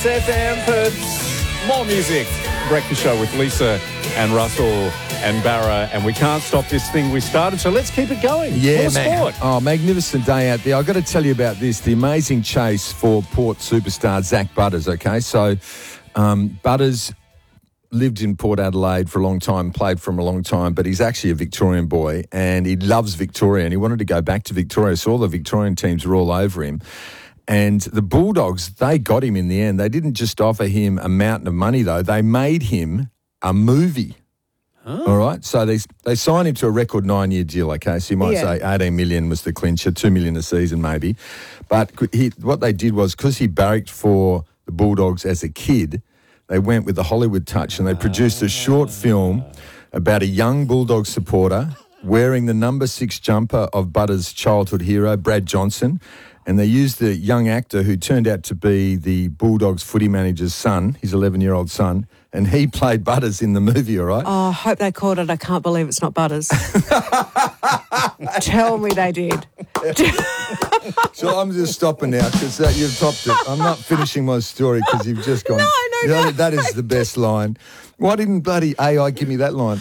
Hits FM, Perth's more music. Breakfast show with Lisa and Russell and Barra, and we can't stop this thing we started, so let's keep it going. Yeah, More man. sport. Oh, magnificent day out there. I've got to tell you about this, the amazing chase for Port superstar Zach Butters, okay? So Butters lived in Port Adelaide for a long time, played for him a long time, but he's actually a Victorian boy and he loves Victoria and he wanted to go back to Victoria, so all the Victorian teams were all over him. And the Bulldogs, they got him in the end. They didn't just offer him a mountain of money, though. They made him a movie. Huh? All right? So they signed him to a record 9-year deal, okay? So you might say 18 million was the clincher, 2 million a season maybe. But what they did was, because he barracked for the Bulldogs as a kid, they went with the Hollywood touch and they produced a short film about a young Bulldog supporter wearing the number 6 jumper of Butters' childhood hero, Brad Johnson. And they used the young actor who turned out to be the Bulldogs footy manager's son, his 11-year-old son, and he played Butters in the movie, all right? Oh, I hope they called it I Can't Believe It's Not Butters. Tell me they did. So I'm just stopping now because you've topped it. I'm not finishing my story because you've just gone. No. That is the best line. Why didn't bloody AI give me that line?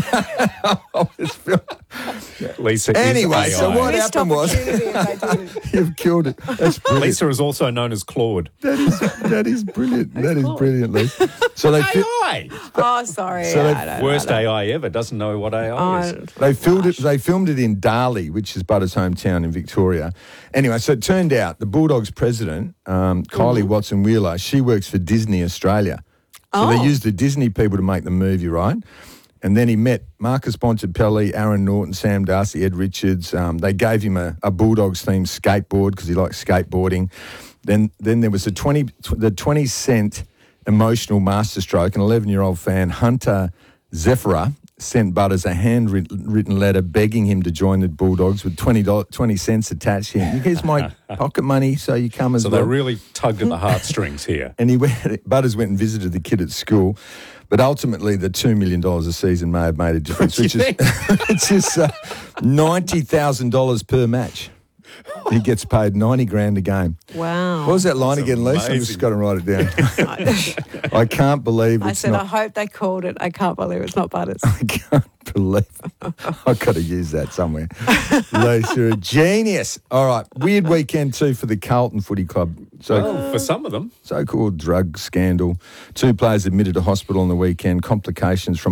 Lisa anyway, is so AI. what happened was you've killed it. That's brilliant. Lisa is also known as Claude. That is brilliant. That is brilliant, Lisa. So they AI. Oh, sorry. So Worst AI ever. Doesn't know what AI is. They filmed it in Darley, which is Butters' hometown in Victoria. Anyway, so it turned out the Bulldogs president, Kylie Watson-Wheeler, she works for Disney Australia. So they used the Disney people to make the movie, right? And then he met Marcus Bontempelli, Aaron Norton, Sam Darcy, Ed Richards. They gave him a Bulldogs-themed skateboard because he likes skateboarding. Then there was the 20-cent emotional masterstroke. An 11-year-old fan, Hunter Zephyra, sent Butters a handwritten letter begging him to join the Bulldogs with 20 cents attached. Here's my pocket money, so you come as well. So they really tugged at the heartstrings here. And Butters went and visited the kid at school. But ultimately, the $2 million a season may have made a difference, which is $90,000 per match. He gets paid $90,000 a game. Wow. What was that line again, Lisa? I've just got to write it down. I can't believe it's I hope they called it I Can't Believe It's Not Butters. I can't believe I've got to use that somewhere. Lisa, you're a genius. All right. Weird weekend too for the Carlton Footy Club. So for some of them. So-called drug scandal. 2 players admitted to hospital on the weekend. Complications from